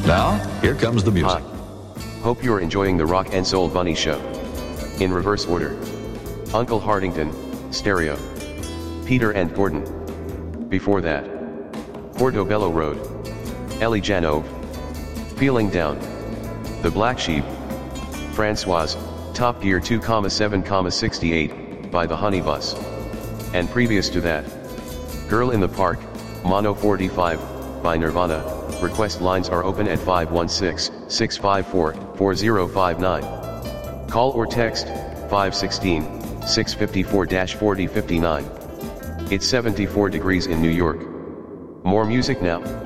Now, here comes the music. Hi. Hope you're enjoying the Rock and Soul Bunny Show. In reverse order. Uncle Hardington, Stereo. Peter and Gordon. Before that. Portobello Road. Ellie Janove. Feeling Down. The Black Sheep. Francoise, Top Gear 2,7,68, by the Honey Bus. And previous to that. Girl in the Park, Mono 45, by Nirvana. Request lines are open at 516-654-4059. Call or text, 516-654-4059. It's 74 degrees in New York. More music now.